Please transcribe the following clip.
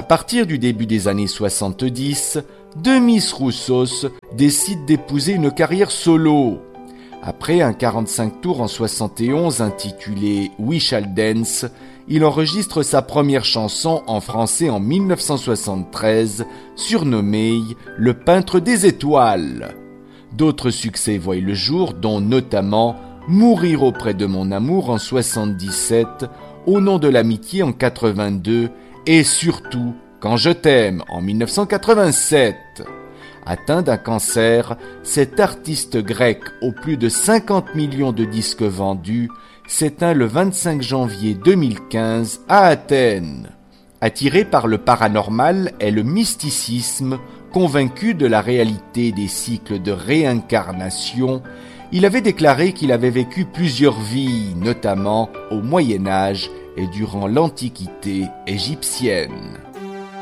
partir du début des années 70, Demis Roussos décide d'épouser une carrière solo. Après un 45 tours en 71 intitulé We Shall Dance, il enregistre sa première chanson en français en 1973, surnommée Le Peintre des Étoiles. D'autres succès voient le jour, dont notamment Mourir auprès de mon amour en 77, Au nom de l'amitié en 82 et surtout Quand je t'aime en 1987. Atteint d'un cancer, cet artiste grec aux plus de 50 millions de disques vendus s'éteint le 25 janvier 2015 à Athènes. Attiré par le paranormal et le mysticisme, convaincu de la réalité des cycles de réincarnation, il avait déclaré qu'il avait vécu plusieurs vies, notamment au Moyen Âge et durant l'Antiquité égyptienne.